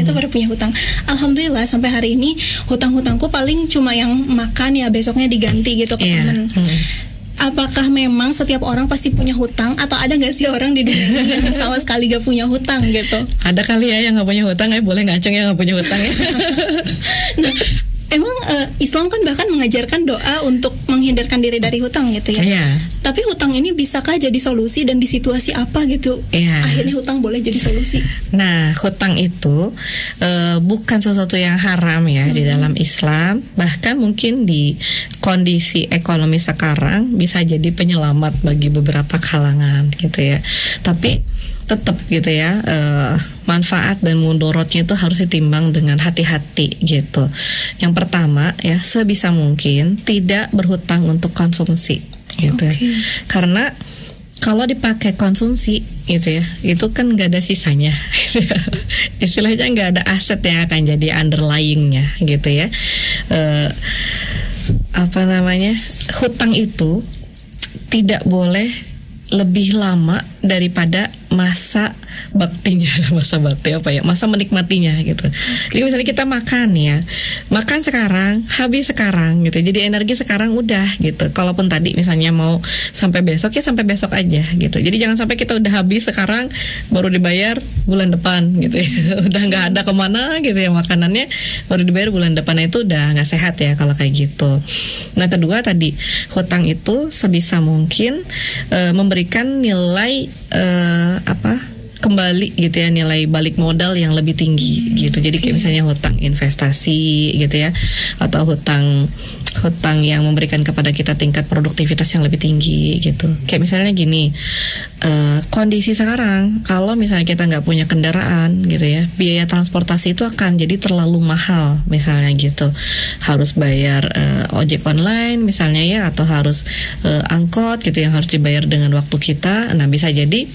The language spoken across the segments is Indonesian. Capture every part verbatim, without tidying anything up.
kita pada punya hutang. Alhamdulillah sampai hari ini hutang-hutangku paling cuma yang makan ya besoknya diganti gitu ke yeah. teman. Hmm. Apakah memang setiap orang pasti punya hutang atau ada nggak sih orang di dunia ini yang sama sekali gak punya hutang gitu? Ada kali ya yang nggak punya hutang ya, boleh ngaceng ya nggak punya hutang ya. Nah, emang uh, Islam kan bahkan mengajarkan doa untuk menghindarkan diri dari hutang gitu ya. Yeah. Tapi hutang ini bisakah jadi solusi dan di situasi apa gitu? Yeah. Akhirnya hutang boleh jadi solusi. Nah, hutang itu uh, bukan sesuatu yang haram ya hmm. di dalam Islam. Bahkan mungkin di kondisi ekonomi sekarang bisa jadi penyelamat bagi beberapa kalangan gitu ya. Tapi tetap gitu ya, uh, manfaat dan mudorotnya itu harus ditimbang dengan hati-hati gitu. Yang pertama ya, sebisa mungkin tidak berhutang untuk konsumsi gitu. Okay. Karena kalau dipakai konsumsi gitu ya, itu kan nggak ada sisanya. Istilahnya nggak ada aset yang akan jadi underlyingnya gitu ya. Uh, apa namanya, hutang itu tidak boleh lebih lama daripada masa baktinya, masa bakti apa ya, masa menikmatinya gitu. Jadi misalnya kita makan ya, makan sekarang, habis sekarang gitu. Jadi energi sekarang udah gitu. Kalaupun tadi misalnya mau sampai besok ya sampai besok aja gitu. Jadi jangan sampai kita udah habis sekarang baru dibayar bulan depan gitu ya. Udah nggak ada kemana gitu ya makanannya, baru dibayar bulan depan. Nah, itu udah nggak sehat ya kalau kayak gitu. Nah kedua tadi, hutang itu sebisa mungkin e, memberikan nilai e, apa kembali gitu ya, nilai balik modal yang lebih tinggi gitu. Jadi kayak misalnya hutang investasi gitu ya, atau hutang hutang yang memberikan kepada kita tingkat produktivitas yang lebih tinggi gitu. Kayak misalnya gini, uh, kondisi sekarang kalau misalnya kita nggak punya kendaraan gitu ya, biaya transportasi itu akan jadi terlalu mahal misalnya gitu. Harus bayar uh, ojek online misalnya ya, atau harus uh, angkot gitu yang harus dibayar dengan waktu kita. Nah bisa jadi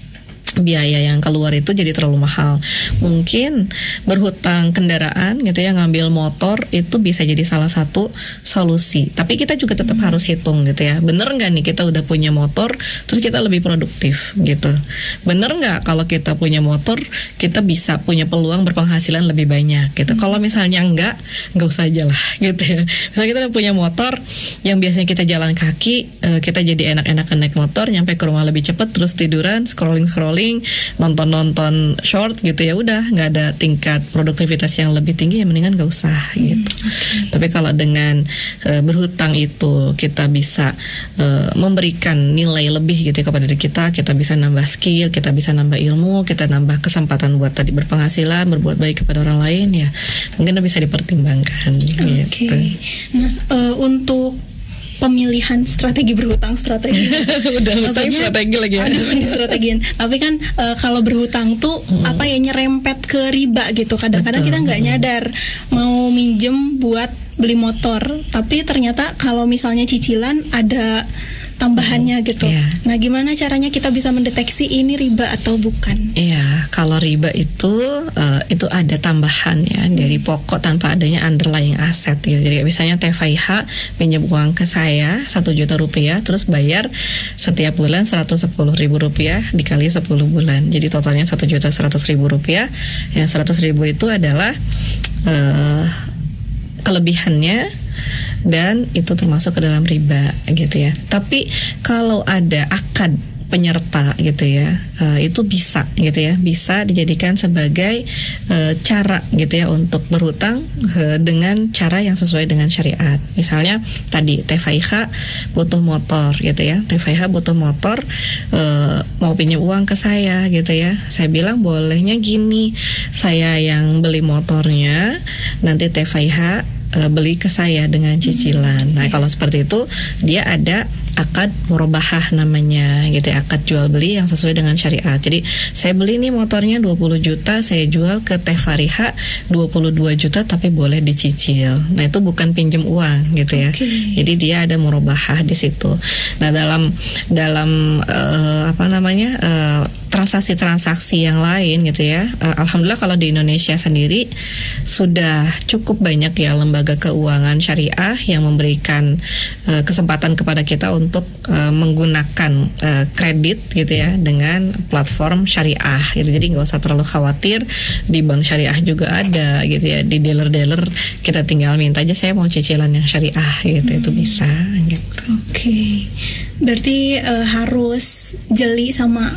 biaya yang keluar itu jadi terlalu mahal. Mungkin berhutang kendaraan gitu ya, ngambil motor itu bisa jadi salah satu solusi. Tapi kita juga tetap hmm. harus hitung gitu ya, bener nggak nih kita udah punya motor terus kita lebih produktif gitu. Bener nggak kalau kita punya motor kita bisa punya peluang berpenghasilan lebih banyak gitu. hmm. Kalau misalnya enggak, nggak usah aja lah gitu ya. Misalnya kita udah punya motor yang biasanya kita jalan kaki, kita jadi enak-enakan naik motor, nyampe ke rumah lebih cepat, terus tiduran, scrolling-scrolling, nonton-nonton short gitu ya, udah nggak ada tingkat produktivitas yang lebih tinggi, ya mendingan nggak usah gitu. Okay. Tapi kalau dengan uh, berhutang itu kita bisa uh, memberikan nilai lebih gitu ya kepada diri kita, kita bisa nambah skill, kita bisa nambah ilmu, kita nambah kesempatan buat tadi berpenghasilan, berbuat baik kepada orang lain, ya mungkin bisa dipertimbangkan. Okay. Gitu. Nah uh, untuk pemilihan strategi berhutang, strategi udah hutang strategi lagi ya. Aduh, strategiin. Tapi kan e, kalau berhutang tuh hmm. apa ya, nyerempet ke riba gitu. Kadang-kadang betul, kita nggak nyadar mau minjem buat beli motor, tapi ternyata kalau misalnya cicilan ada tambahannya gitu. Yeah. Nah, gimana caranya kita bisa mendeteksi ini riba atau bukan? Iya, yeah, kalau riba itu uh, itu ada tambahan ya hmm. dari pokok tanpa adanya underlying aset gitu. Jadi misalnya T F I H pinjam uang ke saya satu juta rupiah, terus bayar setiap bulan seratus sepuluh ribu rupiah dikali sepuluh bulan. Jadi totalnya satu juta seratus ribu rupiah. Yang seratus ribu itu adalah uh, kelebihannya, dan itu termasuk ke dalam riba gitu ya. Tapi kalau ada akad penyerta gitu ya, uh, itu bisa gitu ya, bisa dijadikan sebagai uh, cara gitu ya untuk berhutang uh, dengan cara yang sesuai dengan syariat. Misalnya tadi T F I H butuh motor gitu ya, T F I H butuh motor, uh, mau pinjam uang ke saya gitu ya. Saya bilang bolehnya gini, saya yang beli motornya, nanti T F I H beli ke saya dengan cicilan. Nah, kalau seperti itu dia ada akad murabahah namanya gitu ya, akad jual beli yang sesuai dengan syariat. Jadi saya beli nih motornya dua puluh juta, saya jual ke Teh Fariha dua puluh dua juta tapi boleh dicicil. Nah, itu bukan pinjam uang gitu ya. Okay. Jadi dia ada murabahah di situ. Nah, dalam dalam uh, apa namanya? Uh, transaksi-transaksi yang lain gitu ya. Uh, Alhamdulillah kalau di Indonesia sendiri sudah cukup banyak ya lembaga keuangan syariah yang memberikan uh, kesempatan kepada kita untuk untuk uh, menggunakan uh, kredit gitu ya dengan platform syariah gitu. Jadi nggak usah terlalu khawatir, di bank syariah juga ada gitu ya, di dealer-dealer kita tinggal minta aja saya mau cicilan yang syariah gitu, hmm. itu bisa gitu. Oke, okay. Berarti uh, harus jeli sama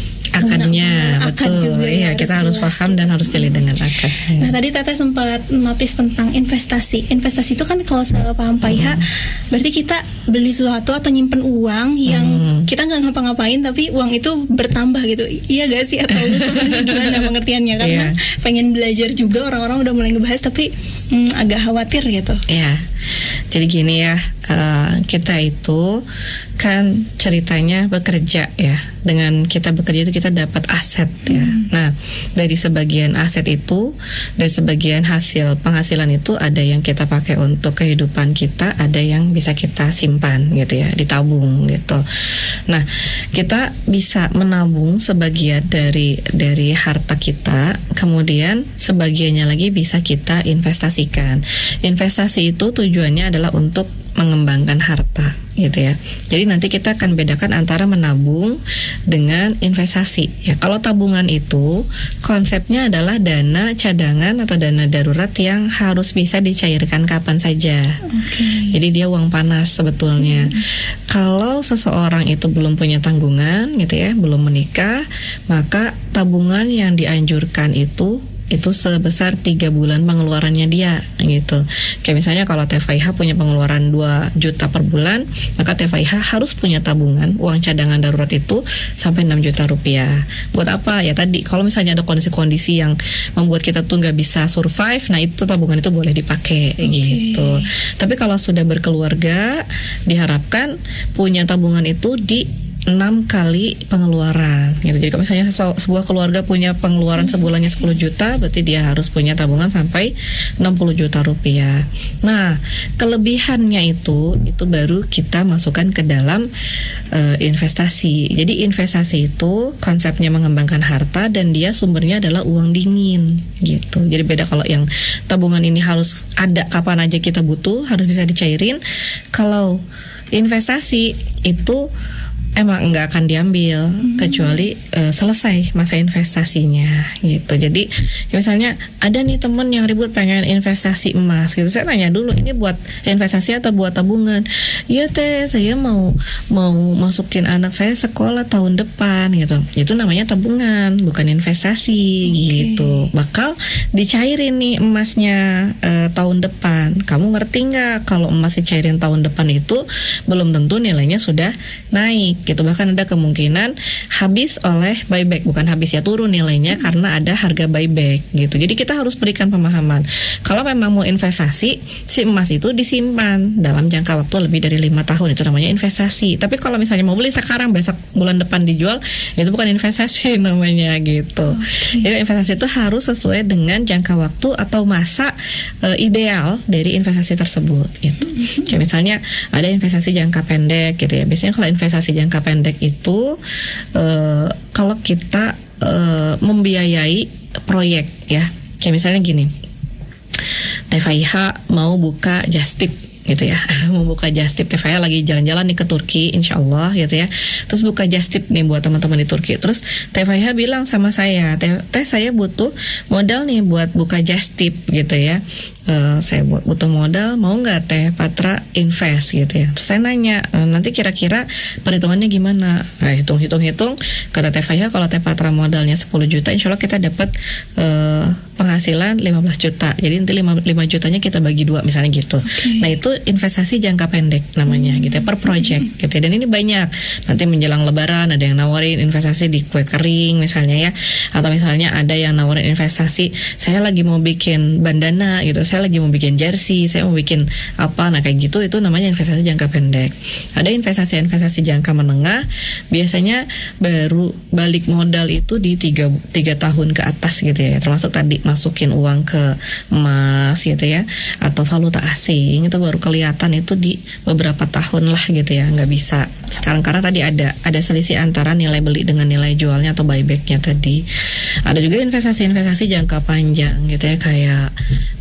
akadnya, betul. Juga ya, iya, kita harus paham dan harus jeli dengan akad. Nah, tadi Teteh sempat notice tentang investasi. Investasi itu kan kalau sepaham Pak Iha, hmm. berarti kita beli sesuatu atau nyimpen uang yang hmm. kita nggak ngapa-ngapain tapi uang itu bertambah gitu. Iya gak sih, atau sebenarnya gimana pengertiannya? Karena yeah. pengen belajar juga, orang-orang udah mulai ngebahas tapi hmm, agak khawatir gitu. Iya. Yeah. Jadi gini ya, uh, kita itu kan ceritanya bekerja ya. Dengan kita bekerja itu kita dapat aset ya. Hmm. Nah, dari sebagian aset itu, dari sebagian hasil penghasilan itu ada yang kita pakai untuk kehidupan kita, ada yang bisa kita simpan gitu ya, ditabung gitu. Nah, kita bisa menabung sebagian dari dari harta kita, kemudian sebagiannya lagi bisa kita investasikan. Investasi itu tujuannya adalah untuk mengembangkan harta gitu ya. Jadi nanti kita akan bedakan antara menabung dengan investasi ya. Kalau tabungan itu konsepnya adalah dana cadangan atau dana darurat yang harus bisa dicairkan kapan saja. Okay. Jadi dia uang panas sebetulnya. Hmm. Kalau seseorang itu belum punya tanggungan gitu ya, belum menikah, maka tabungan yang dianjurkan itu itu sebesar tiga bulan pengeluarannya dia gitu. Kayak misalnya kalau Teh Faiha punya pengeluaran dua juta per bulan, maka Teh Faiha harus punya tabungan uang cadangan darurat itu sampai enam juta rupiah. Buat apa? Ya tadi kalau misalnya ada kondisi-kondisi yang membuat kita tuh nggak bisa survive, nah itu tabungan itu boleh dipakai okay. gitu. Tapi kalau sudah berkeluarga, diharapkan punya tabungan itu di enam kali pengeluaran gitu. Jadi kalau misalnya sebuah keluarga punya pengeluaran sebulannya sepuluh juta, berarti dia harus punya tabungan sampai enam puluh juta rupiah. Nah, kelebihannya itu itu baru kita masukkan ke dalam uh, investasi. Jadi investasi itu konsepnya mengembangkan harta dan dia sumbernya adalah uang dingin gitu. Jadi beda kalau yang tabungan ini harus ada kapan aja kita butuh, harus bisa dicairin. Kalau investasi itu emang nggak akan diambil hmm. kecuali uh, selesai masa investasinya gitu. Jadi misalnya ada nih temen yang ribut pengen investasi emas gitu, saya tanya dulu ini buat investasi atau buat tabungan. Iya Teh, saya mau mau masukin anak saya sekolah tahun depan gitu. Itu namanya tabungan, bukan investasi okay. gitu. Bakal dicairin nih emasnya uh, tahun depan. Kamu ngerti nggak kalau emas dicairin tahun depan itu belum tentu nilainya sudah naik gitu, bahkan ada kemungkinan habis oleh buyback, bukan habis ya, turun nilainya hmm. karena ada harga buyback gitu. Jadi kita harus berikan pemahaman kalau memang mau investasi, si emas itu disimpan dalam jangka waktu lebih dari lima tahun, itu namanya investasi. Tapi kalau misalnya mau beli sekarang besok bulan depan dijual, itu bukan investasi namanya gitu. Okay. Jadi investasi itu harus sesuai dengan jangka waktu atau masa uh, ideal dari investasi tersebut gitu. Hmm. Kayak misalnya ada investasi jangka pendek gitu ya. Biasanya kalau investasi jangka pendek itu uh, kalau kita uh, membiayai proyek ya, kayak misalnya gini, Teh Faiha mau buka just tip gitu ya, mau buka just tip. Teh Faiha lagi jalan-jalan nih ke Turki insyaallah gitu ya, terus buka just tip nih buat teman-teman di Turki. Terus Teh Faiha bilang sama saya, Teh, teh saya butuh modal nih buat buka just tip gitu ya. Uh, saya butuh modal, mau nggak Teh Patra invest gitu ya. Terus saya nanya, e, nanti kira-kira perhitungannya gimana? Nah, hitung-hitung-hitung, kata Teh Faiha kalau Teh Patra modalnya sepuluh juta, insya Allah kita dapat uh, penghasilan lima belas juta. Jadi nanti lima, lima jutanya kita bagi dua misalnya gitu. Okay. Nah itu investasi jangka pendek namanya hmm. gitu ya, per project hmm. gitu ya. Dan ini banyak, nanti menjelang lebaran ada yang nawarin investasi di kue kering misalnya ya, atau misalnya ada yang nawarin investasi, saya lagi mau bikin bandana gitu, saya lagi mau bikin jersey, saya mau bikin apa, nah kayak gitu, itu namanya investasi jangka pendek. Ada investasi-investasi jangka menengah, biasanya baru balik modal itu di tiga, tiga tahun ke atas gitu ya, termasuk tadi masukin uang ke emas gitu ya, atau valuta asing, itu baru kelihatan itu di beberapa tahun lah gitu ya, nggak bisa sekarang karena tadi ada ada selisih antara nilai beli dengan nilai jualnya atau buybacknya tadi. Ada juga investasi-investasi jangka panjang gitu ya, kayak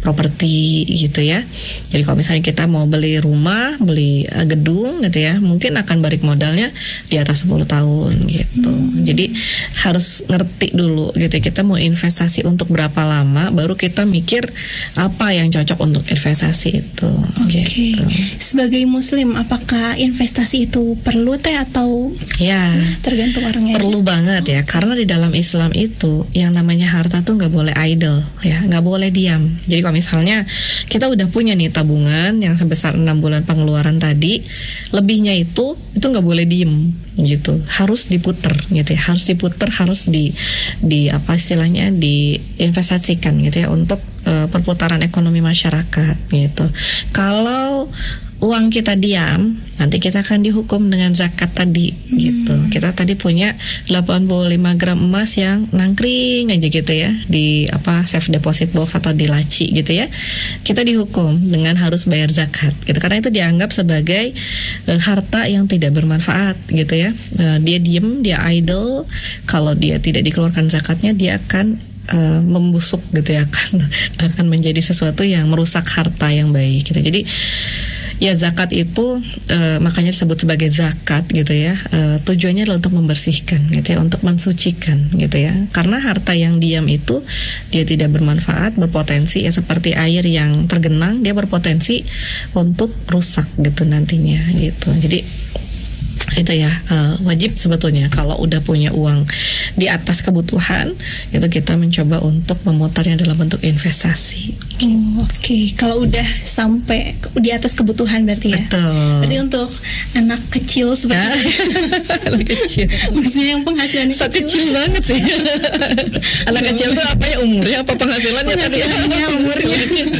properti gitu ya. Jadi kalau misalnya kita mau beli rumah, beli uh, gedung gitu ya, mungkin akan balik modalnya di atas sepuluh tahun gitu. Hmm. Jadi harus ngerti dulu gitu ya, kita mau investasi untuk berapa lama, baru kita mikir apa yang cocok untuk investasi itu. Oke. Okay. Gitu. Sebagai muslim, apakah investasi itu perlu teh atau ya tergantung orangnya? Perlu aja? Banget ya, karena di dalam Islam itu yang namanya harta tuh nggak boleh idle ya, nggak boleh diam. Jadi kalau misalnya kita udah punya nih tabungan yang sebesar enam bulan pengeluaran tadi, lebihnya itu itu nggak boleh diem gitu, harus diputer gitu ya, harus diputer, harus di di apa istilahnya diinvestasikan gitu ya untuk uh, perputaran ekonomi masyarakat gitu. Kalau uang kita diam, nanti kita akan dihukum dengan zakat tadi hmm. gitu. Kita tadi punya delapan puluh lima gram emas yang nangkring aja gitu ya di apa safe deposit box atau di laci gitu ya. Kita dihukum dengan harus bayar zakat gitu, karena itu dianggap sebagai uh, harta yang tidak bermanfaat gitu ya. Uh, dia diem, dia idle. Kalau dia tidak dikeluarkan zakatnya, dia akan Uh, membusuk gitu ya, akan akan menjadi sesuatu yang merusak harta yang baik gitu. Jadi ya zakat itu uh, makanya disebut sebagai zakat gitu ya. Uh, tujuannya adalah untuk membersihkan gitu ya, untuk mensucikan gitu ya. Karena harta yang diam itu dia tidak bermanfaat, berpotensi ya seperti air yang tergenang, dia berpotensi untuk rusak gitu nantinya gitu. Jadi itu ya uh, wajib sebetulnya kalau udah punya uang di atas kebutuhan itu kita mencoba untuk memutarnya dalam bentuk investasi. Oh, oke. Okay. Kalau udah sampai di atas kebutuhan berarti ya. Betul. Berarti untuk anak kecil seperti anak kecil. Maksudnya yang penghasilannya kecil. kecil banget sih. Anak kecil tuh apa ya, umurnya apa penghasilannya? Penghasilannya umurnya.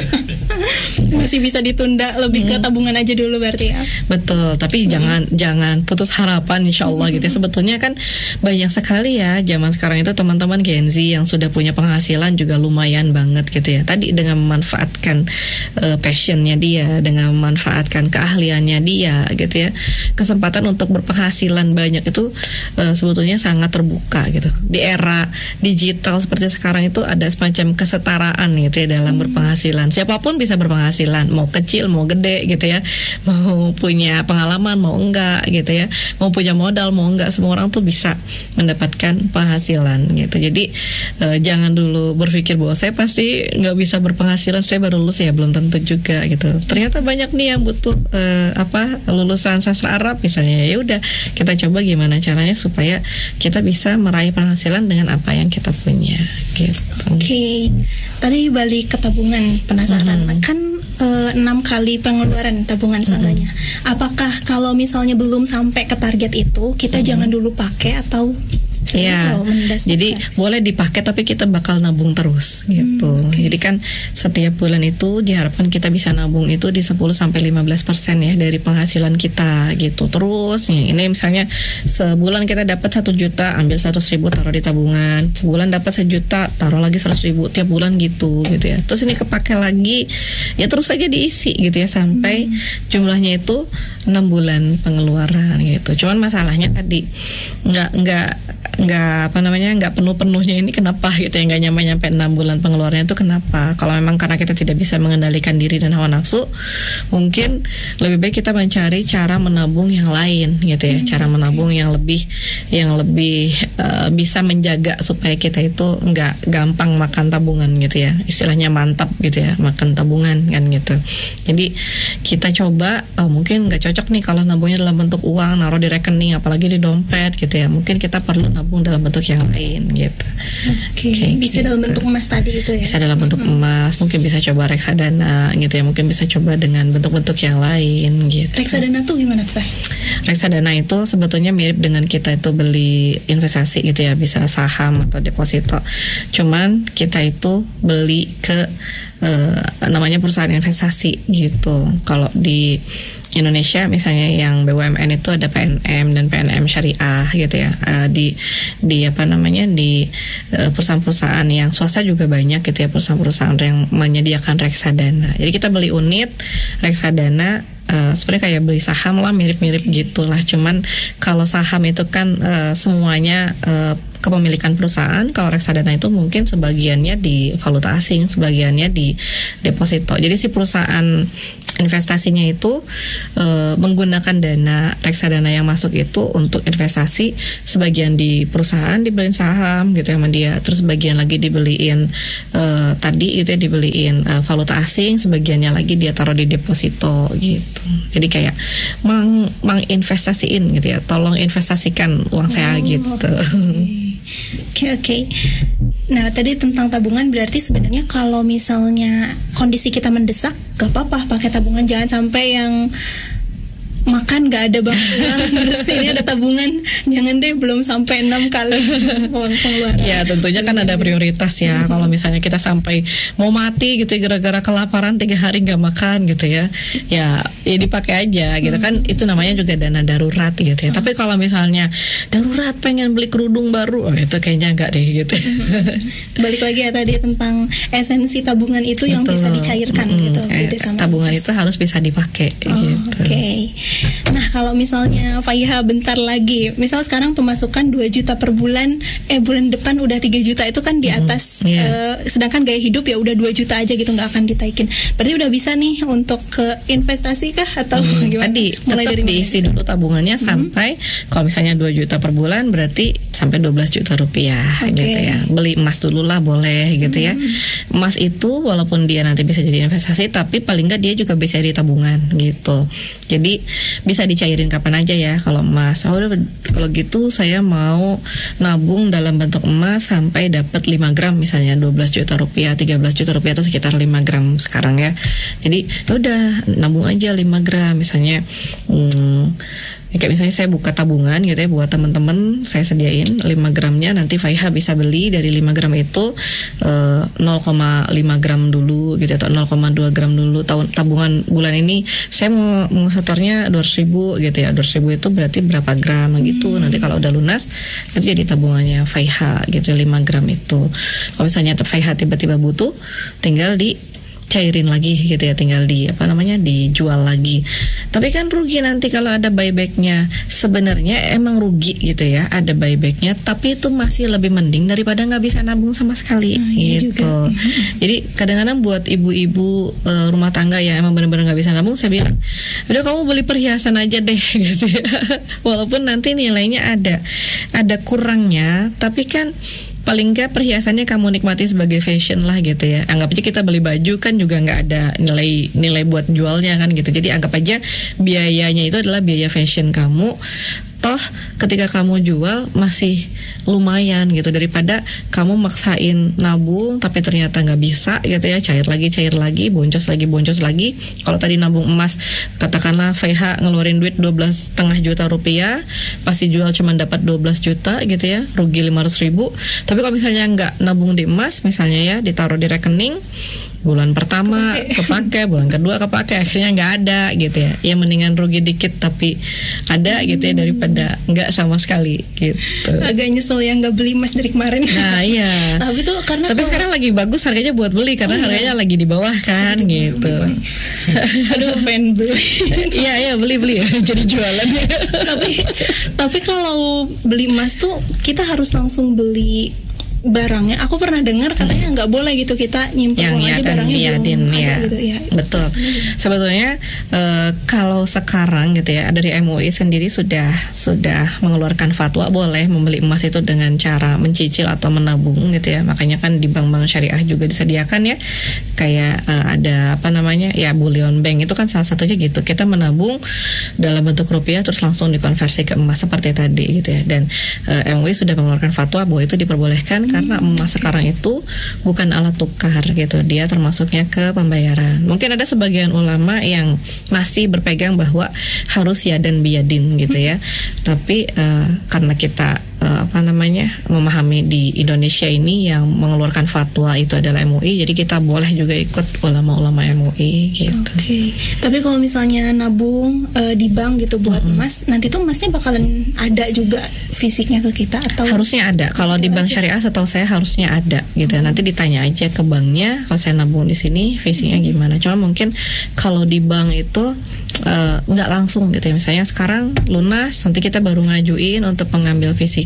Masih bisa ditunda, lebih ke tabungan aja dulu berarti ya. Betul, tapi hmm. jangan jangan putus harapan insyaallah hmm. gitu ya. Sebetulnya kan banyak sekali ya zaman sekarang itu teman-teman Gen Z yang sudah punya penghasilan juga lumayan banget gitu ya. Tadi dengan memanfaatkan uh, passionnya dia, dengan memanfaatkan keahliannya dia gitu ya. Kesempatan untuk berpenghasilan banyak itu uh, sebetulnya sangat terbuka gitu. Di era digital seperti sekarang itu ada semacam kesetaraan gitu ya dalam hmm. berpenghasilan. Siapapun bisa berpenghasilan, mau kecil mau gede gitu ya, mau punya pengalaman mau enggak gitu ya, mau punya modal mau enggak, semua orang tuh bisa mendapatkan penghasilan gitu. Jadi eh, jangan dulu berpikir bahwa saya pasti nggak bisa berpenghasilan, saya baru lulus ya, belum tentu juga gitu. Ternyata banyak nih yang butuh eh, apa lulusan sastra Arab misalnya. Ya udah kita coba gimana caranya supaya kita bisa meraih penghasilan dengan apa yang kita punya gitu. Oke, okay. Tadi balik ke tabungan, penasaran mm-hmm. kan enam e, kali pengeluaran tabungan seenggaknya. Mm-hmm. Apakah kalau misalnya belum sampai ke target itu kita mm-hmm. jangan dulu pakai atau ya, jadi boleh dipakai tapi kita bakal nabung terus gitu. Hmm, okay. Jadi kan setiap bulan itu diharapkan kita bisa nabung itu di sepuluh sampai lima belas persen ya dari penghasilan kita gitu. Terus ya, ini misalnya sebulan kita dapat satu juta, ambil seratus ribu taruh di tabungan. Sebulan dapat sejuta, taruh lagi seratus ribu tiap bulan gitu gitu ya. Terus ini kepake lagi, ya terus saja diisi gitu ya sampai hmm. jumlahnya itu enam bulan pengeluaran gitu. Cuman masalahnya tadi nggak nggak nggak apa namanya nggak penuh-penuhnya ini kenapa gitu ya, nggak nyampe-nyampe enam bulan pengeluarannya itu kenapa? Kalau memang karena kita tidak bisa mengendalikan diri dan hawa nafsu, mungkin lebih baik kita mencari cara menabung yang lain gitu ya, hmm, cara menabung okay. yang lebih yang lebih uh, bisa menjaga supaya kita itu nggak gampang makan tabungan gitu ya, istilahnya mantap gitu ya, makan tabungan kan gitu. Jadi kita coba oh, mungkin nggak cocok nih kalau nabungnya dalam bentuk uang, naruh di rekening apalagi di dompet gitu ya, mungkin kita perlu nabung dalam bentuk yang lain gitu. Oke, okay. Bisa gitu. Dalam bentuk emas tadi itu ya. Bisa dalam bentuk mm-hmm. emas, mungkin bisa coba reksadana gitu ya, mungkin bisa coba dengan bentuk-bentuk yang lain gitu. Reksadana tuh gimana tuh? Reksadana itu sebetulnya mirip dengan kita itu beli investasi gitu ya, bisa saham atau deposito. Cuman kita itu beli ke uh, namanya perusahaan investasi gitu. Kalau di Indonesia misalnya yang B U M N itu ada P N M dan P N M Syariah gitu ya, uh, di di apa namanya di uh, perusahaan-perusahaan yang swasta juga banyak gitu ya, perusahaan-perusahaan yang menyediakan reksadana. Jadi kita beli unit reksadana. Uh, sebenarnya kayak beli saham lah, mirip-mirip gitulah. Cuman kalau saham itu kan uh, semuanya uh, kepemilikan perusahaan. Kalau reksadana itu mungkin sebagiannya di valuta asing, sebagiannya di deposito. Jadi si perusahaan investasinya itu e, menggunakan dana reksadana yang masuk itu untuk investasi, sebagian di perusahaan dibeliin saham gitu ya sama dia, terus sebagian lagi dibeliin e, tadi itu ya dibeliin e, valuta asing, sebagiannya lagi dia taruh di deposito gitu. Jadi kayak mang menginvestasiin gitu ya, tolong investasikan uang saya oh, gitu. Oke okay, oke. Okay. Nah tadi tentang tabungan, berarti sebenarnya kalau misalnya kondisi kita mendesak, gak apa-apa pakai tabungan, jangan sampai yang makan gak ada bangunan terus ini ada tabungan, jangan deh belum sampai enam kali uang pengeluaran. Ya tentunya kan ada prioritas ya. Kalau misalnya kita sampai mau mati gitu ya, gara-gara kelaparan tiga hari nggak makan gitu ya, ya ya dipakai aja gitu kan. Itu namanya juga dana darurat gitu ya. Tapi kalau misalnya darurat pengen beli kerudung baru, oh, itu kayaknya nggak deh gitu. Balik lagi ya tadi tentang esensi tabungan itu. Betul. Yang bisa dicairkan mm-hmm. gitu. Eh, tabungan invest. Itu harus bisa dipakai. Oh, gitu. Oke. Okay. Nah kalau misalnya Faiha bentar lagi, misal sekarang pemasukan dua juta per bulan, eh bulan depan udah tiga juta, itu kan di atas, mm, yeah. uh, sedangkan gaya hidup ya udah dua juta aja gitu, nggak akan ditaikin. Berarti udah bisa nih untuk ke investasi kah atau mm, gimana? Tadi mulai dari diisi mana? Dulu tabungannya mm-hmm. sampai kalau misalnya dua juta per bulan berarti sampai dua belas juta rupiah. Okay. Gitu ya. Beli emas dulu lah boleh gitu mm. ya. Emas itu walaupun dia nanti bisa jadi investasi, tapi paling nggak dia juga bisa jadi tabungan gitu. Jadi bisa dicairin kapan aja ya. Kalau emas, oh, kalau gitu saya mau nabung dalam bentuk emas sampai dapat lima gram misalnya, dua belas juta rupiah, tiga belas juta rupiah itu sekitar lima gram sekarang ya. Jadi ya udah nabung aja lima gram misalnya. Hmm, kayak misalnya saya buka tabungan gitu ya buat teman-teman, saya sediain lima gramnya, nanti Faiha bisa beli dari lima gram itu uh, nol koma lima gram dulu gitu atau nol koma dua gram dulu. Tahun tabungan bulan ini saya mau, mau setornya dua ratus ribu gitu ya, dua ratus ribu itu berarti berapa gram gitu. Hmm. Nanti kalau udah lunas itu jadi tabungannya Faiha gitu, lima gram itu. Kalau misalnya Faiha tiba-tiba butuh, tinggal di cairin lagi gitu ya, tinggal di apa namanya dijual lagi. Tapi kan rugi nanti kalau ada buybacknya. Sebenarnya emang rugi gitu ya, ada buybacknya, tapi itu masih lebih mending daripada nggak bisa nabung sama sekali. Oh, iya gitu. Juga. Jadi kadang-kadang buat ibu-ibu uh, rumah tangga yang emang benar-benar nggak bisa nabung, saya bilang udah kamu beli perhiasan aja deh gitu ya. Walaupun nanti nilainya ada ada kurangnya, tapi kan paling nggak perhiasannya kamu nikmati sebagai fashion lah gitu ya. Anggap aja kita beli baju kan juga nggak ada nilai nilai buat jualnya kan gitu. Jadi anggap aja biayanya itu adalah biaya fashion kamu. Toh ketika kamu jual masih lumayan gitu, daripada kamu maksain nabung tapi ternyata nggak bisa gitu ya, cair lagi cair lagi boncos lagi boncos lagi. Kalau tadi nabung emas katakanlah Faiha ngeluarin duit dua belas setengah juta rupiah, pasti jual cuma dapat dua belas juta gitu ya, rugi lima ratus ribu. Tapi kalau misalnya nggak nabung di emas misalnya ya, ditaruh di rekening, bulan pertama kepake, bulan kedua kepake, akhirnya nggak ada gitu ya. Ya mendingan rugi dikit tapi ada gitu ya, daripada nggak sama sekali gitu. Agak nyesel yang nggak beli emas dari kemarin. Nah iya. Tapi tuh karena tapi kalau sekarang lagi bagus harganya buat beli karena oh, iya. harganya lagi di bawah kan jadi gitu. Aduh pengen beli. Iya iya beli beli ya jadi jualan. tapi tapi kalau beli emas tuh kita harus langsung beli barangnya. Aku pernah dengar katanya nggak boleh gitu kita nyimpen uang aja barangnya belum ya. ada gitu ya. Betul. Sebetulnya e, kalau sekarang gitu ya dari M U I sendiri sudah sudah mengeluarkan fatwa boleh membeli emas itu dengan cara mencicil atau menabung gitu ya. Makanya kan di bank-bank syariah juga disediakan ya kayak e, ada apa namanya ya bullion bank, itu kan salah satunya gitu. Kita menabung dalam bentuk rupiah terus langsung dikonversi ke emas seperti tadi gitu ya. Dan e, M U I sudah mengeluarkan fatwa bahwa itu diperbolehkan karena emas sekarang itu bukan alat tukar gitu, dia termasuknya ke pembayaran. Mungkin ada sebagian ulama yang masih berpegang bahwa harus yadan biyadin gitu ya. Tapi uh, karena kita uh, apa namanya memahami di Indonesia ini yang mengeluarkan fatwa itu adalah M U I, jadi kita boleh juga ikut ulama-ulama M U I gitu. Oke. Okay. Tapi kalau misalnya nabung uh, di bank gitu buat mm-hmm. emas, nanti tuh emasnya bakalan ada juga fisiknya ke kita atau harusnya ada. Kalau di bank syariah setahu saya harusnya ada gitu. Hmm. Nanti ditanya aja ke banknya, kalau saya nabung di sini fisiknya gimana. Cuma mungkin kalau di bank itu nggak uh, langsung gitu ya. Misalnya sekarang lunas, nanti kita baru ngajuin untuk pengambil fisik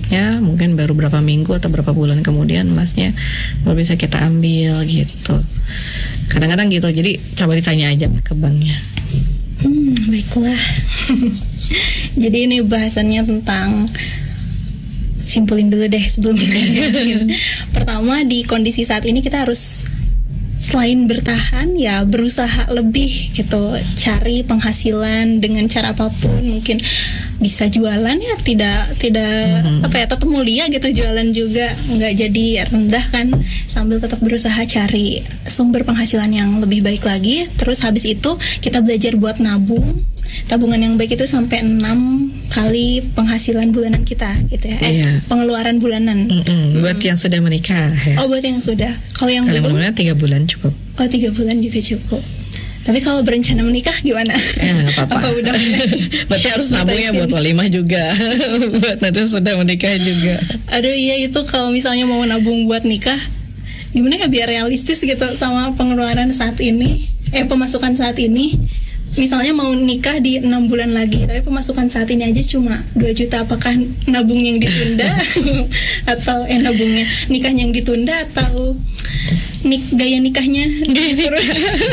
anaknya, mungkin baru berapa minggu atau berapa bulan kemudian emasnya baru bisa kita ambil gitu. Kadang-kadang gitu. Jadi coba ditanya aja ke banknya. Hmm, baiklah. Jadi ini bahasannya tentang, simpulin dulu deh sebelum kita lanjutin. Pertama, di kondisi saat ini kita harus selain bertahan ya berusaha lebih gitu, cari penghasilan dengan cara apapun, mungkin bisa jualan ya, tidak tidak mm-hmm. apa ya, tetap mulia gitu, jualan juga nggak jadi rendah kan, sambil tetap berusaha cari sumber penghasilan yang lebih baik lagi. Terus habis itu kita belajar buat nabung. Tabungan yang baik itu sampai enam kali penghasilan bulanan kita gitu ya. Eh, iya. pengeluaran bulanan. Mm-mm. Buat yang sudah menikah ya. Oh, buat yang sudah. Kalau yang Kalau belum, tiga bulan cukup. Oh, tiga bulan juga cukup. Tapi kalau berencana menikah gimana? Ya, nggak apa-apa. Apa udah? Berarti harus nabungnya buat walimah juga, buat nanti sudah menikah juga. Aduh iya, itu kalau misalnya mau nabung buat nikah, gimana ya biar realistis gitu sama pengeluaran saat ini, eh pemasukan saat ini. Misalnya mau nikah di enam bulan lagi, tapi pemasukan saat ini aja cuma dua juta, apakah nabung yang ditunda atau eh nabungnya nikahnya yang ditunda atau nik gaya nikahnya terus?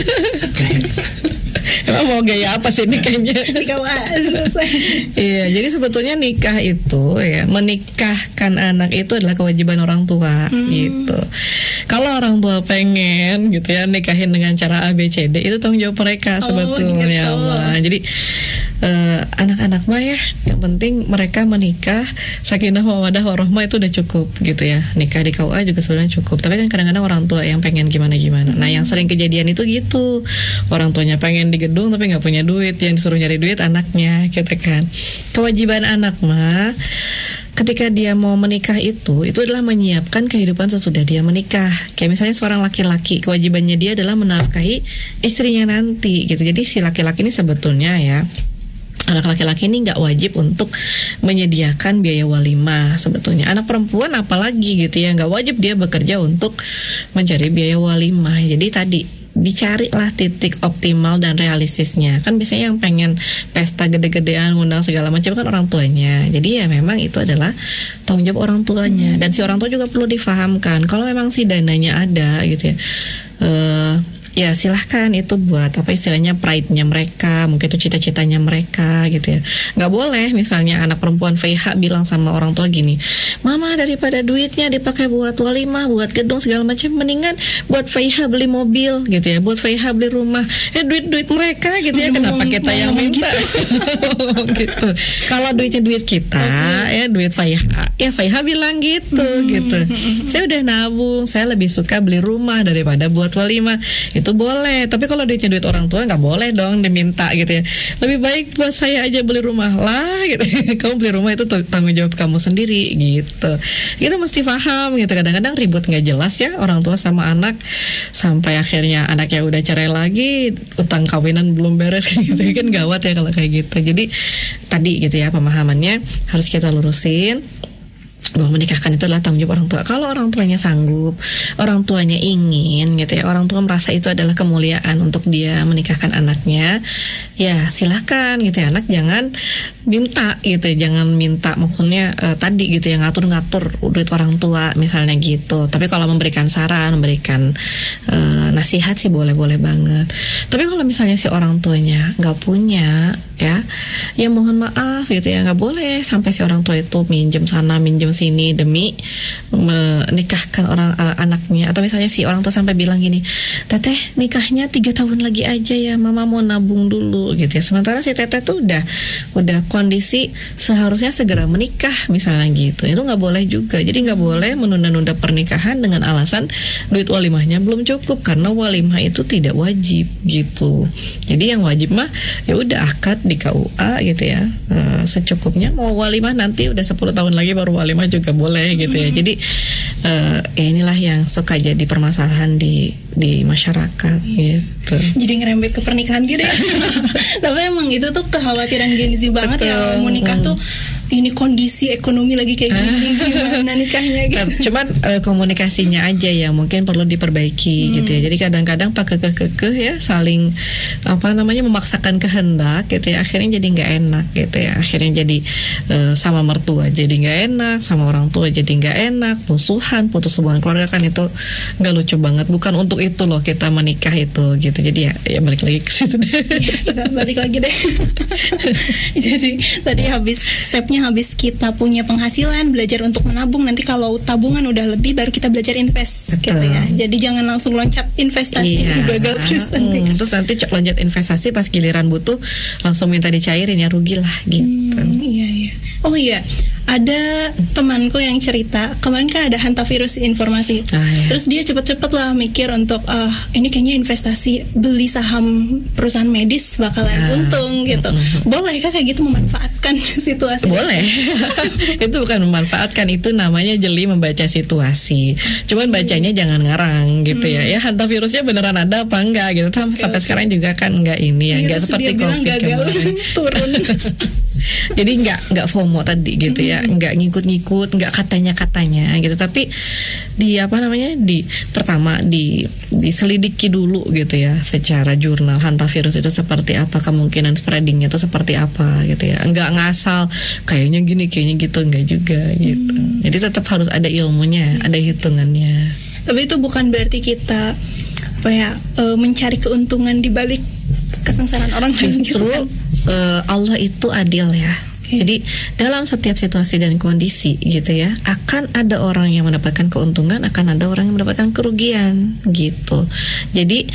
Emang mau gaya apa sih nikahnya? Nikah selesai. Iya, jadi sebetulnya nikah itu ya, menikahkan anak itu adalah kewajiban orang tua hmm. gitu. Kalau orang tua pengen gitu ya nikahin dengan cara A B C D, itu tanggung jawab mereka oh, sebetulnya. gitu. Jadi uh, anak-anak mah ya, yang penting mereka menikah sakinah mawaddah warahmah itu udah cukup gitu ya. Nikah di K U A juga sebenarnya cukup. Tapi kan kadang-kadang orang tua yang pengen gimana-gimana. Nah, yang sering kejadian itu gitu. Orang tuanya pengen di gedung tapi nggak punya duit, yang disuruh nyari duit anaknya gitu kan. Kewajiban anak mah ketika dia mau menikah itu, itu adalah menyiapkan kehidupan sesudah dia menikah. Kayak misalnya seorang laki-laki, kewajibannya dia adalah menafkahi istrinya nanti gitu. Jadi si laki-laki ini sebetulnya ya, anak laki-laki ini nggak wajib untuk menyediakan biaya walimah sebetulnya. Anak perempuan apalagi gitu ya, nggak wajib dia bekerja untuk mencari biaya walimah. Jadi tadi dicarilah titik optimal dan realistisnya. Kan biasanya yang pengen pesta gede-gedean, ngundang segala macam kan orang tuanya. Jadi ya memang itu adalah tanggung jawab orang tuanya. Dan si orang tua juga perlu difahamkan kalau memang si dananya ada gitu ya, uh, ya silahkan itu buat apa istilahnya pride-nya mereka, mungkin itu cita-citanya mereka gitu ya. Nggak boleh misalnya anak perempuan V H bilang sama orang tua gini, mama daripada duitnya dipakai buat walimah, buat gedung segala macam, mendingan buat V H beli mobil gitu ya, buat V H beli rumah. Ya duit-duit mereka gitu ya, kenapa kita yang minta gitu. Kalau duitnya duit kita ya, duit V H ya V H bilang gitu gitu. Saya udah nabung, saya lebih suka beli rumah daripada buat walimah. Itu boleh, tapi kalau duitnya duit orang tua nggak boleh dong diminta gitu ya. Lebih baik buat saya aja beli rumah lah gitu. Kamu beli rumah itu tanggung jawab kamu sendiri gitu. Kita mesti paham gitu. Kadang-kadang ribut nggak jelas ya orang tua sama anak, sampai akhirnya anaknya udah cerai lagi, utang kawinan belum beres gitu kan, gawat ya kalau kayak gitu. Jadi tadi gitu ya pemahamannya harus kita lurusin, bahwa menikahkan itu adalah tanggung jawab orang tua. Kalau orang tuanya sanggup, orang tuanya ingin gitu ya, orang tua merasa itu adalah kemuliaan untuk dia menikahkan anaknya, ya silakan gitu ya. Anak jangan minta gitu, jangan minta maksudnya uh, tadi gitu ya, ngatur-ngatur duit orang tua misalnya gitu. Tapi kalau memberikan saran, memberikan uh, nasihat sih boleh-boleh banget. Tapi kalau misalnya si orang tuanya nggak punya ya, ya mohon maaf gitu ya, nggak boleh sampai si orang tua itu minjem sana minjem sini demi menikahkan orang uh, anaknya. Atau misalnya si orang tua sampai bilang gini, teteh nikahnya tiga tahun lagi aja ya, mama mau nabung dulu gitu ya. Sementara si teteh tuh udah udah kondisi seharusnya segera menikah misalnya gitu. Itu nggak boleh juga. Jadi nggak boleh menunda-nunda pernikahan dengan alasan duit walimahnya belum cukup, karena walimah itu tidak wajib gitu. Jadi yang wajib mah ya udah akad di K U A gitu ya, uh, secukupnya. Mau walimah nanti udah sepuluh tahun lagi baru walimah juga boleh gitu ya. Jadi uh, ya inilah yang suka jadi permasalahan di di masyarakat gitu. Jadi ngerembet ke pernikahan gitu ya. Tapi emang itu tuh kekhawatiran Gen Z banget. Betul. Ya mau nikah tuh ini kondisi ekonomi lagi kayak gini, gimana nikahnya gitu. Cuman uh, komunikasinya aja ya mungkin perlu diperbaiki hmm. gitu ya. Jadi kadang-kadang pak kekeh-kekeh ya saling apa namanya memaksakan kehendak gitu ya, akhirnya jadi nggak enak gitu ya. Akhirnya jadi uh, sama mertua jadi nggak enak, sama orang tua jadi nggak enak, musuhan, putus hubungan keluarga, kan itu nggak lucu banget. Bukan untuk itu loh kita menikah itu gitu. Jadi ya ya balik lagi ke situ deh. Ya, kita balik lagi deh. Jadi tadi habis stepnya habis kita punya penghasilan, belajar untuk menabung. Nanti kalau tabungan udah lebih baru kita belajar invest. Betul. Gitu ya. Jadi jangan langsung loncat investasi, iya. gagal terus nanti. Hmm, terus nanti loncat investasi pas giliran butuh langsung minta dicairin, ya rugi lah gitu. Hmm, iya iya. Oh iya, ada temanku yang cerita kemarin kan ada hantavirus informasi. Ah, iya. Terus dia cepet-cepet lah mikir untuk ah ini kayaknya investasi beli saham perusahaan medis bakalan ah, untung gitu. Uh, Boleh kah kayak gitu memanfaatkan situasi? Boleh. Itu bukan memanfaatkan, itu namanya jeli membaca situasi. Cuman bacanya hmm. jangan ngarang gitu hmm. ya. Ya hantavirusnya beneran ada apa enggak gitu. Okay, Sampai okay. sekarang juga kan enggak ini ya, enggak seperti Covid kemarin. Turun. Jadi enggak enggak FOMO tadi gitu ya, enggak ngikut-ngikut, enggak katanya-katanya gitu, tapi di apa namanya di pertama di diselidiki dulu gitu ya secara jurnal hantavirus itu seperti apa, kemungkinan spreadingnya itu seperti apa gitu ya, enggak ngasal kayaknya gini kayaknya gitu, enggak juga gitu. Hmm. Jadi tetap harus ada ilmunya, ada hitungannya. Tapi itu bukan berarti kita apa ya e, mencari keuntungan di balik kesengsaraan orang lain. Justru gitu kan? uh, Allah itu adil ya. Okay. Jadi dalam setiap situasi dan kondisi gitu ya, akan ada orang yang mendapatkan keuntungan, akan ada orang yang mendapatkan kerugian gitu. Jadi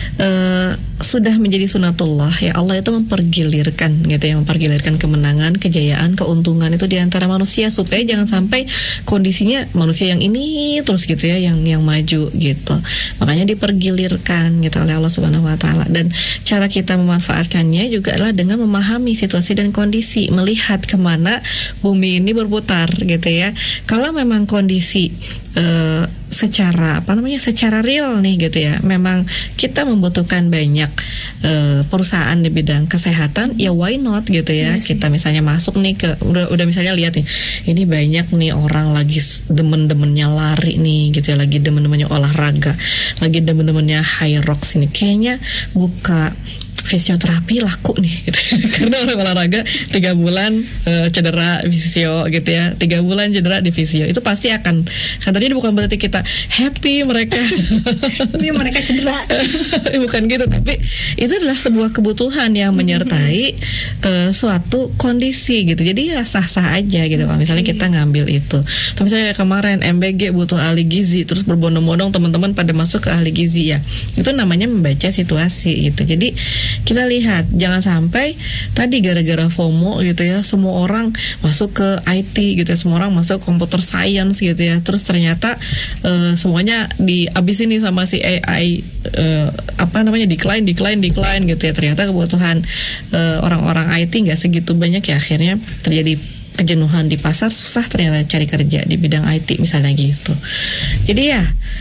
uh, sudah menjadi sunatullah ya, Allah itu mempergilirkan gitu ya, mempergilirkan kemenangan, kejayaan, keuntungan itu di antara manusia supaya jangan sampai kondisinya manusia yang ini terus gitu ya yang yang maju gitu. Makanya dipergilirkan gitu oleh Allah Subhanahu wa taala, dan cara kita memanfaatkannya juga adalah dengan memahami situasi dan kondisi, melihat kemana bumi ini berputar gitu ya. Kalau memang kondisi uh, secara apa namanya secara real nih gitu ya, memang kita membutuhkan banyak uh, perusahaan di bidang kesehatan, ya why not gitu ya. Yes. Kita misalnya masuk nih ke udah udah misalnya lihat nih, ini banyak nih orang lagi demen-demennya lari nih gitu ya, lagi demen-demennya olahraga, lagi demen-demennya high rocks ini, kayaknya buka fisioterapi laku nih gitu. Karena orang olahraga tiga bulan uh, cedera fisio gitu ya, tiga bulan cedera di fisio, itu pasti akan katanya bukan berarti kita happy mereka tapi mereka cedera. Bukan gitu, tapi itu adalah sebuah kebutuhan yang menyertai uh, suatu kondisi gitu. Jadi ya sah-sah aja gitu kalau misalnya kita ngambil itu. Tapi misalnya kemarin M B G butuh ahli gizi, terus berbondong-bondong teman-teman pada masuk ke ahli gizi, ya itu namanya membaca situasi gitu. Jadi kita lihat jangan sampai tadi gara-gara FOMO gitu ya, semua orang masuk ke I T gitu ya, semua orang masuk computer science gitu ya, terus ternyata uh, semuanya dihabisin nih sama si A I uh, apa namanya decline decline decline gitu ya. Ternyata kebutuhan uh, orang-orang I T nggak segitu banyak ya, akhirnya terjadi kejenuhan di pasar, susah ternyata cari kerja di bidang I T misalnya gitu. Jadi ya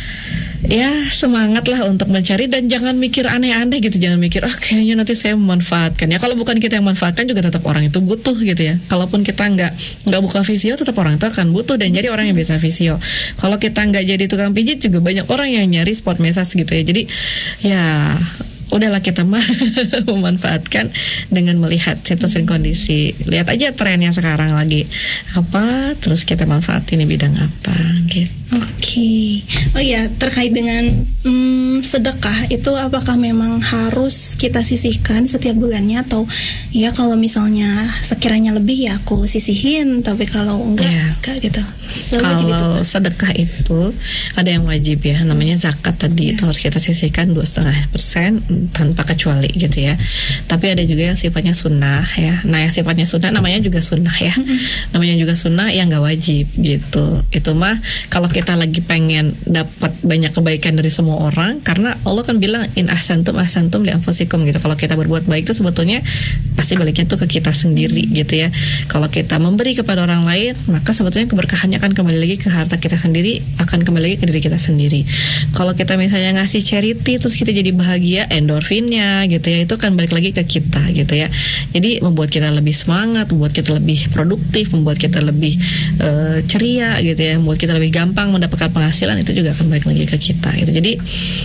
ya semangat lah untuk mencari, dan jangan mikir aneh-aneh gitu, jangan mikir ah kayaknya nanti saya memanfaatkan ya. Kalau bukan kita yang manfaatkan juga tetap orang itu butuh gitu ya. Kalaupun kita nggak nggak buka visio, tetap orang itu akan butuh dan jadi orang yang bisa visio. Kalau kita nggak jadi tukang pijit juga banyak orang yang nyari spot massage gitu ya. Jadi ya udahlah kita mah memanfaatkan dengan melihat situasi dan kondisi. Lihat aja trennya sekarang lagi apa, terus kita manfaatin di bidang apa gitu. Oke, okay. Oh ya, terkait dengan hmm, sedekah itu apakah memang harus kita sisihkan setiap bulannya, atau ya kalau misalnya sekiranya lebih ya aku sisihin, tapi kalau enggak yeah. enggak gitu. Kalau gitu, sedekah itu ada yang wajib ya, namanya zakat tadi yeah. itu harus kita sisihkan dua setengah persen tanpa kecuali gitu ya. Tapi ada juga yang sifatnya sunnah ya. Nah yang sifatnya sunnah namanya juga sunnah ya, mm-hmm. namanya juga sunnah yang nggak wajib gitu. Itu mah kalau kita kita lagi pengen dapat banyak kebaikan dari semua orang, karena Allah kan bilang in ahsantum ahsantum li anfusikum gitu. Kalau kita berbuat baik itu sebetulnya pasti baliknya tuh ke kita sendiri gitu ya. Kalau kita memberi kepada orang lain, maka sebetulnya keberkahannya akan kembali lagi ke harta kita sendiri, akan kembali lagi ke diri kita sendiri. Kalau kita misalnya ngasih charity terus kita jadi bahagia, endorfinnya gitu ya, itu akan balik lagi ke kita gitu ya. Jadi membuat kita lebih semangat, membuat kita lebih produktif, membuat kita lebih uh, ceria gitu ya, membuat kita lebih gampang mendapatkan penghasilan, itu juga akan balik lagi ke kita gitu. Jadi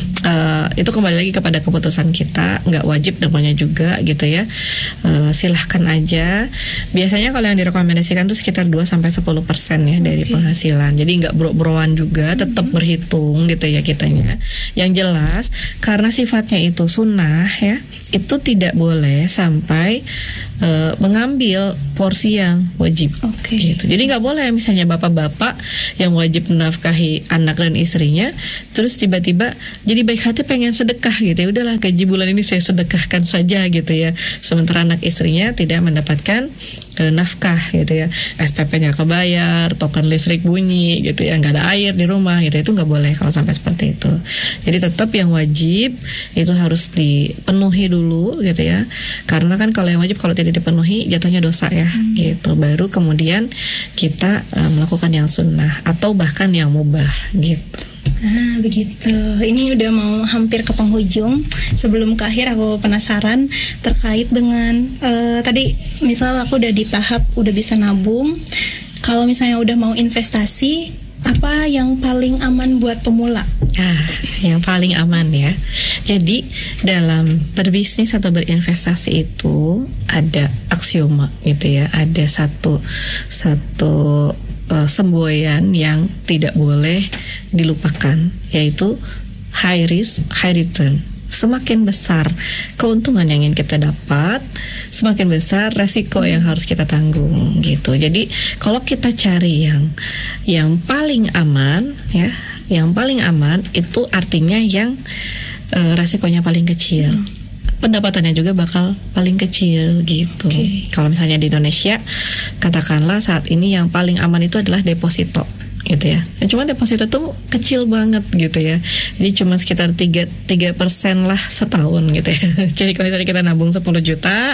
uh, itu kembali lagi kepada keputusan kita, nggak wajib namanya juga gitu ya. Uh, silahkan aja. Biasanya kalau yang direkomendasikan tuh sekitar dua sampai sepuluh persen ya dari okay. penghasilan. Jadi nggak bro-broan juga, tetap mm-hmm. berhitung gitu ya kitanya. Yang jelas karena sifatnya itu sunnah ya, itu tidak boleh sampai uh, mengambil porsi yang wajib okay. gitu. Jadi nggak boleh misalnya bapak-bapak yang wajib menafkahi anak dan istrinya, terus tiba-tiba jadi baik hati pengen sedekah gitu ya, udahlah gaji bulan ini saya sedekahkan saja gitu ya, sementara anak istrinya tidak mendapatkan uh, nafkah gitu ya, S P P nggak kebayar, token listrik bunyi gitu ya, nggak ada air di rumah gitu, itu nggak boleh kalau sampai seperti itu. Jadi tetap yang wajib itu harus dipenuhi dulu gitu ya, karena kan kalau yang wajib kalau tidak dipenuhi jatuhnya dosa ya hmm. gitu. Baru kemudian kita uh, melakukan yang sunnah atau bahkan yang mubah gitu. Ah begitu. Ini udah mau hampir ke penghujung. Sebelum ke akhir aku penasaran terkait dengan uh, tadi misal aku udah di tahap udah bisa nabung. Kalau misalnya udah mau investasi, apa yang paling aman buat pemula? Ah, yang paling aman ya. Jadi dalam berbisnis atau berinvestasi itu ada aksioma gitu ya. Ada satu satu uh, semboyan yang tidak boleh dilupakan, yaitu high risk, high return. Semakin besar keuntungan yang ingin kita dapat, semakin besar resiko yang harus kita tanggung gitu. Jadi kalau kita cari yang yang paling aman ya, yang paling aman itu artinya yang uh, resikonya paling kecil. Pendapatannya juga bakal paling kecil gitu. Okay. Kalau misalnya di Indonesia, katakanlah saat ini yang paling aman itu adalah deposito gitu ya. Cuma deposito tuh kecil banget gitu ya. Jadi cuma sekitar tiga persen lah setahun gitu ya. Jadi kalau misalnya kita nabung sepuluh juta,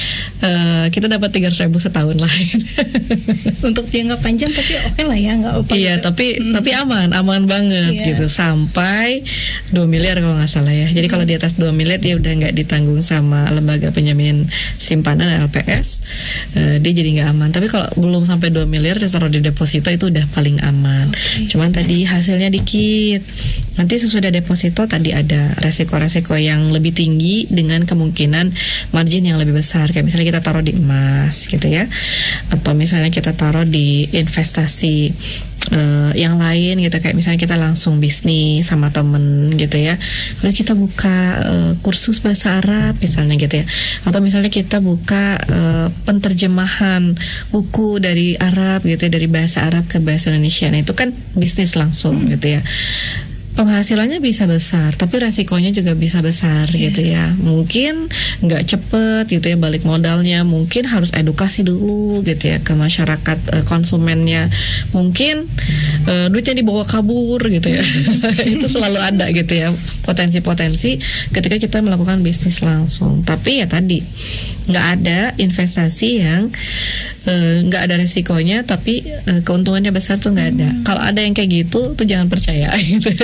uh, kita dapat tiga ratus ribu setahun lah gitu. Untuk jangka panjang tapi oke okay lah ya, nggak apa-apa. Iya, gitu. tapi hmm. tapi aman, aman banget yeah. gitu. Sampai dua miliar kalau nggak salah ya. Jadi hmm. kalau di atas dua miliar dia udah nggak ditanggung sama lembaga penjamin simpanan L P S. Uh, dia jadi nggak aman. Tapi kalau belum sampai dua miliar ditaruh di deposito itu udah paling aman. Okay. Cuman tadi hasilnya dikit. Nanti sesudah deposito tadi ada resiko-resiko yang lebih tinggi dengan kemungkinan margin yang lebih besar. Kayak misalnya kita taruh di emas gitu ya, atau misalnya kita taruh di investasi Uh, yang lain gitu, kayak misalnya kita langsung bisnis sama temen gitu ya, udah kita buka uh, kursus bahasa Arab misalnya gitu ya, atau misalnya kita buka uh, penterjemahan buku dari Arab gitu ya, dari bahasa Arab ke bahasa Indonesia. Nah itu kan bisnis langsung hmm. gitu ya. Penghasilannya bisa besar, tapi resikonya juga bisa besar yeah. gitu ya. Mungkin nggak cepet gitu ya balik modalnya. Mungkin harus edukasi dulu gitu ya ke masyarakat uh, konsumennya. Mungkin uh, duitnya dibawa kabur gitu ya. Itu selalu ada gitu ya potensi-potensi ketika kita melakukan bisnis langsung. Tapi ya tadi nggak ada investasi yang nggak uh, ada resikonya tapi uh, keuntungannya besar tuh nggak ada. Hmm. Kalau ada yang kayak gitu tuh jangan percaya gitu.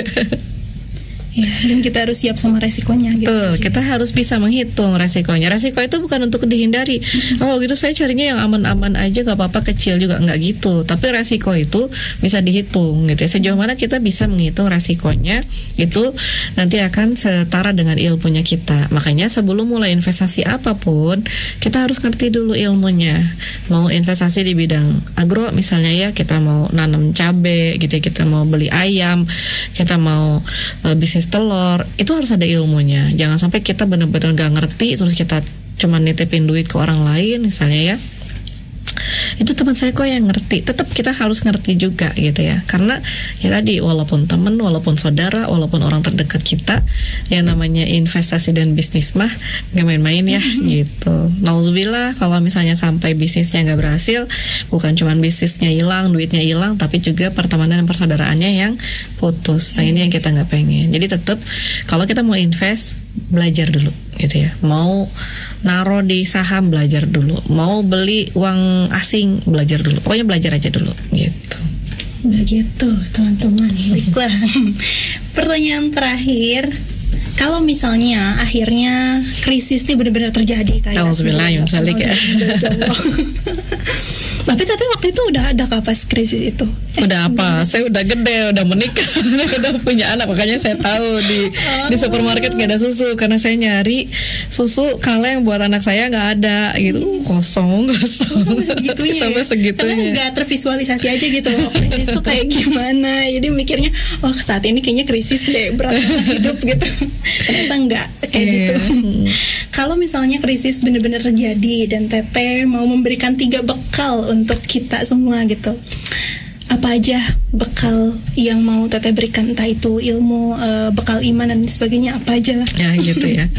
Ya, dan kita harus siap sama resikonya gitu. Tuh, kita harus bisa menghitung resikonya. Resiko itu bukan untuk dihindari. Mm-hmm. Oh gitu saya carinya yang aman-aman aja, gak apa-apa, kecil juga, nggak gitu. Tapi resiko itu bisa dihitung gitu ya. Sejauh mana kita bisa menghitung resikonya itu nanti akan setara dengan ilmunya kita. Makanya sebelum mulai investasi apapun kita harus ngerti dulu ilmunya. Mau investasi di bidang agro misalnya ya, kita mau nanam cabai gitu ya, kita mau beli ayam, kita mau uh, bisnis telur, itu harus ada ilmunya. Jangan sampai kita benar-benar gak ngerti terus kita cuma nitipin duit ke orang lain misalnya ya. itu teman saya kok yang ngerti. Tetap kita harus ngerti juga gitu ya, karena ya tadi, walaupun teman, walaupun saudara, walaupun orang terdekat kita, yang namanya investasi dan bisnis mah gak main-main ya gitu. Nauzubillah kalau misalnya sampai bisnisnya gak berhasil, bukan cuma bisnisnya hilang, duitnya hilang, tapi juga pertemanan dan persaudaraannya yang putus. Nah ini yang kita gak pengen. Jadi tetap kalau kita mau invest, belajar dulu gitu ya. Mau naro di saham, belajar dulu. Mau beli uang asing, belajar dulu. Pokoknya belajar aja dulu gitu. Begitu teman-teman. Baiklah. Pertanyaan terakhir, kalau misalnya akhirnya krisis ini benar-benar terjadi kayak Alhamdulillah, ya. Tapi tapi waktu itu udah ada kapas krisis itu. Eh, udah apa? Saya udah gede, udah menikah, udah punya anak, makanya saya tahu di oh. di supermarket gak ada susu, karena saya nyari susu kaleng buat anak saya nggak ada gitu, kosong kosong sampai segitunya. Sampai segitunya. Karena nggak tervisualisasi aja gitu loh, krisis tuh kayak gimana. Jadi mikirnya, oh saat ini kayaknya krisis deh, berat banget hidup gitu. Ternyata nggak kayak yeah. gitu. Hmm. Kalau misalnya krisis benar-benar terjadi dan Teteh mau memberikan tiga bekal untuk kita semua gitu, apa aja bekal yang mau Teteh berikan, entah itu ilmu, uh, bekal iman dan sebagainya, apa aja lah. Ya gitu ya.